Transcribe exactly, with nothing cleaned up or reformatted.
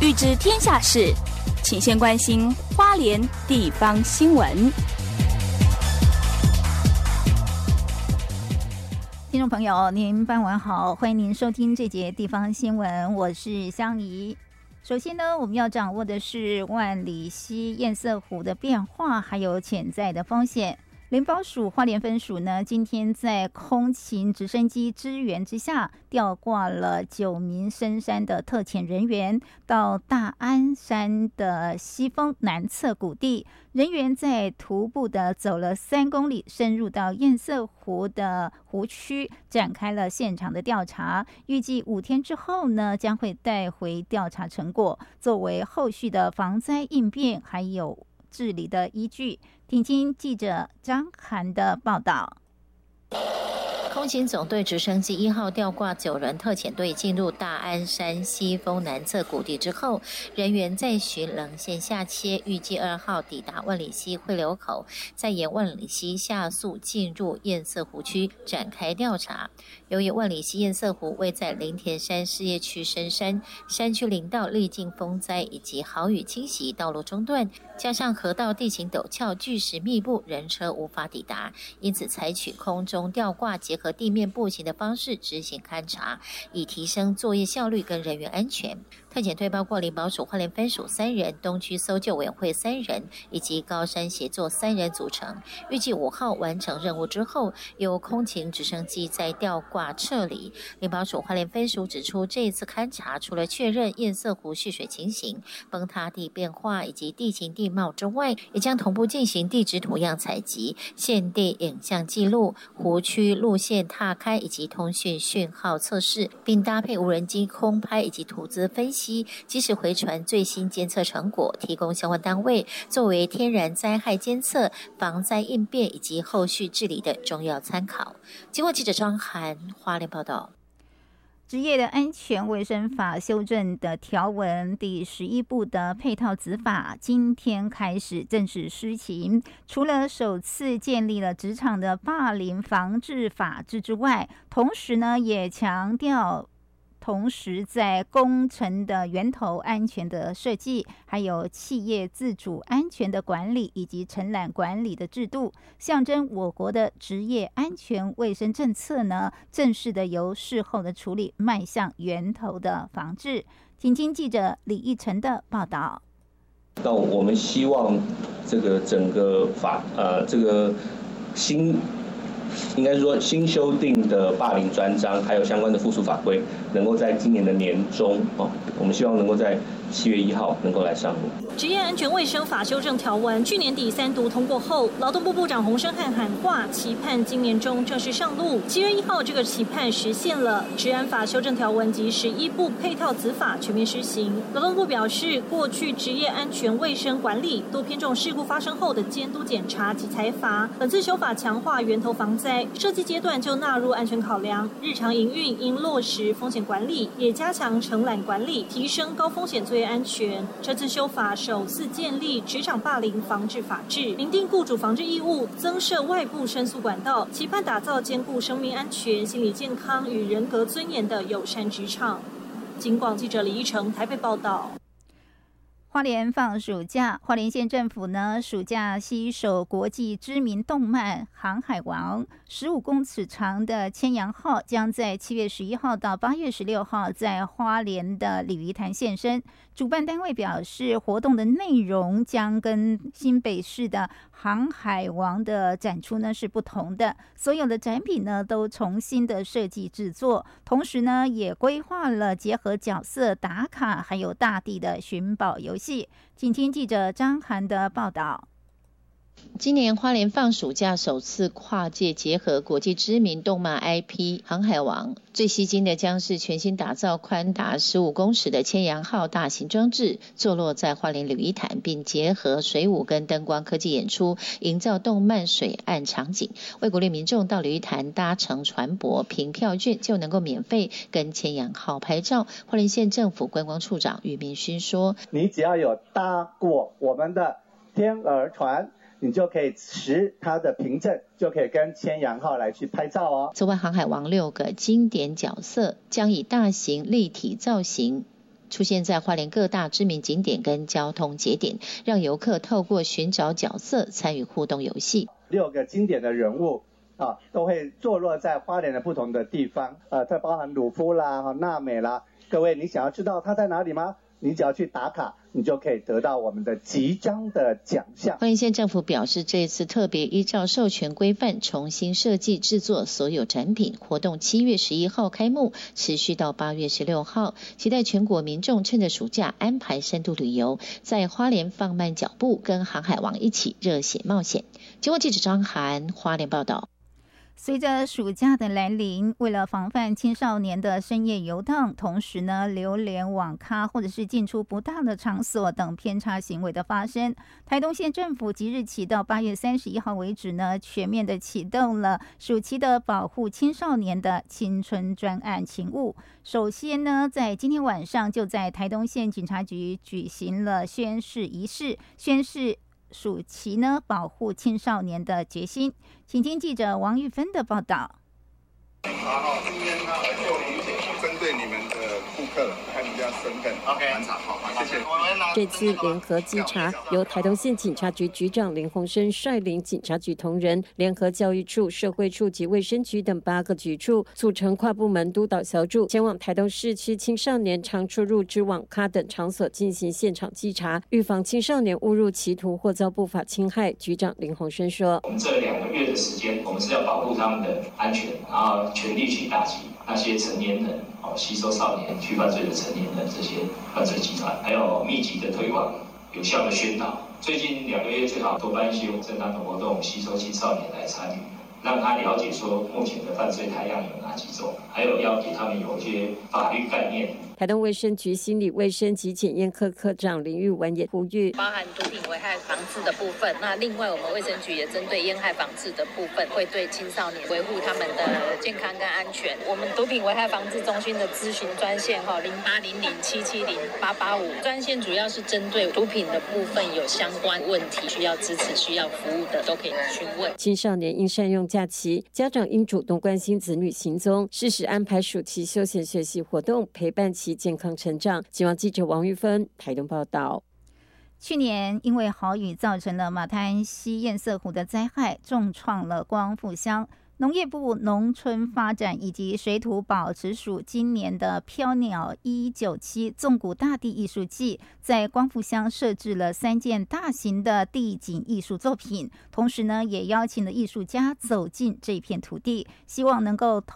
欲知天下事，请先关心花莲地方新闻。 听众朋友，您傍晚好，欢迎您收听这节地方新闻，我是香怡。首先呢，我们要掌握的是万里溪堰塞湖的变化，还有潜在的风险。联保署花莲分署呢，今天在空勤直升机支援之下，调挂了九名深山的特遣人员到大安山的西峰南侧谷地。人员在徒步的走了三公里，深入到堰塞湖的湖区，展开了现场的调查。预计五天之后呢，将会带回调查成果，作为后续的防灾应变还有治理的依据。听听记者张涵的报道。 空勤总队直升机一号吊挂九人特遣队进入大安山西峰南侧谷地之后，人员再循棱线下切，预计二号抵达万里溪汇流口，再沿万里溪下溯进入堰塞湖区展开调查。由于万里溪堰塞湖位在林田山事业区深山，山区林道历经风灾以及豪雨侵袭，道路中断，加上河道地形陡峭，巨石密布，人车无法抵达，因此采取空中吊挂结合地面步行的方式执行勘查，以提升作业效率跟人员安全。特遣队包括联保署花莲分署三人、东区搜救委员会三人以及高山协作三人组成。预计五号完成任务之后，由空勤直升机再吊挂撤离。联保署花莲分署指出，这一次勘查除了确认堰塞湖蓄水情形、崩塌地变化以及地形地貌之外，也将同步进行地质图样采集、现地影像记录、湖区路线踏勘以及通讯讯号测试，并搭配无人机空拍以及图资分析，及时回传最新监测成果，提供相关单位作为天然灾害监测、防灾应变以及后续治理的重要参考。经过记者张涵花莲报道。 职业的安全卫生法修正的条文第十一部的配套子法今天开始正式施行。除了首次建立了职场的霸凌防治法制之外，同时呢也强调同时在工程的源头安全的设计，还有企业自主安全的管理以及承揽管理的制度，象征我国的职业安全卫生政策呢，正式的由事后的处理迈向源头的防治。请听记者李义成的报道。 那我们希望这个整个法呃这个新应该说新修订的霸凌专章，还有相关的附属法规，能够在今年的年中哦，我们希望能够在七月一号能够来上路。 职业安全卫生法修正条文去年底三读通过后，劳动部部长洪申翰喊话，期盼今年中正式上路。七月一号，这个期盼实现了。职安法修正条文及十一部配套子法全面施行。劳动部表示，过去职业安全卫生管理多偏重事故发生后的监督检查及裁罚，本次修法强化源头防灾，设计阶段就纳入安全考量，日常营运应落实风险管理，也加强承揽管理，提升高风险作业安全。这次修法首次建立职场霸凌防治法制，明定雇主防治义务，增设外部申诉管道，期盼打造兼顾生命安全、心理健康与人格尊严的友善职场。警广记者李一成台北报道。 花莲放暑假，花莲县政府呢，暑假携手国际知名动漫《航海王》，十五公尺长的千阳号将在七月十一号到八月十六号在花莲的鲤鱼潭现身。主办单位表示，活动的内容将跟新北市的《航海王》的展出呢是不同的，所有的展品呢都重新的设计制作，同时呢也规划了结合角色打卡，还有大地的寻宝游戏。请听记者张涵的报道。 今年花莲放暑假首次跨界结合国际知名动漫 I P 航海王，最吸睛的将是全新打造宽达十五公尺的千阳号大型装置，坐落在花莲鲤鱼潭，并结合水舞跟灯光科技演出，营造动漫水岸场景，为鼓励民众到鲤鱼潭搭乘船舶，凭票券就能够免费跟千阳号拍照。花莲县政府观光处长俞明勋说， 你只要有搭过我们的天鹅船，你就可以持它的凭证，就可以跟千阳号来去拍照哦。 此外，航海王六个经典角色将以大型立体造型出现在花莲各大知名景点跟交通节点，让游客透过寻找角色参与互动游戏。 六个经典的人物啊，都会坐落在花莲的不同的地方，呃，它包含鲁夫啦、娜美啦。各位，你想要知道它在哪里吗？你只要去打卡，你就可以得到我们的即将的奖项。 花莲县政府表示，这一次特别依照授权规范重新设计制作所有展品，活动七月十一号开幕，持续到八月十六号，期待全国民众趁着暑假安排深度旅游，在花莲放慢脚步，跟航海王一起热血冒险。经过记者张涵花莲报道。 随着暑假的来临，为了防范青少年的深夜游荡，同时呢流连网咖或者是进出不当的场所等偏差行为的发生，台东县政府即日起到八月三十一号为止呢，全面的启动了暑期的保护青少年的青春专案勤务。首先呢，在今天晚上就在台东县警察局举行了宣誓仪式，宣誓暑期呢保护青少年的决心。请听记者王玉芬的报道。 好，今天呢就针对你们的顾客看人家身份 ，OK， 盘查，好，谢谢。 这次联合稽查由台东县警察局局长林鸿生率领警察局同仁、联合教育处、社会处及卫生局等八个局处，组成跨部门督导小组，前往台东市区青少年常出入之网咖等场所进行现场稽查，预防青少年误入歧途或遭不法侵害。局长林鸿生说：“ 我们这两个月的时间，我们是要保护他们的安全，然后全力去打击那些成年人哦吸收少年去犯罪的成年人这些犯罪集团，还有密集的推广、有效的宣导。最近两个月最好多办一些正当的活动，吸收青少年来参与，让他了解说目前的犯罪态样有哪几种，还有要给他们有一些法律概念。” 台东卫生局心理卫生及检验科科长林玉文也呼吁， 包含毒品危害防治的部分。那另外，我们卫生局也针对烟害防治的部分，会对青少年维护他们的健康跟安全。我们毒品危害防治中心的咨询专线哈零八零零七七零八八五专线，主要是针对毒品的部分有相关问题需要支持、需要服务的，都可以询问。 青少年应善用假期，家长应主动关心子女行踪，适时安排暑期休闲学习活动，陪伴其健康成长。希望记者王玉芬台东报道。 去年因为豪雨造成了马滩溪堰塞湖的灾害，重创了光复乡。农业部农村发展以及水土保持署今年的飘鸟一九七纵谷大地艺术季，在光复乡设置了三件大型的地景艺术作品，同时呢，也邀请了艺术家走进这片土地，希望能够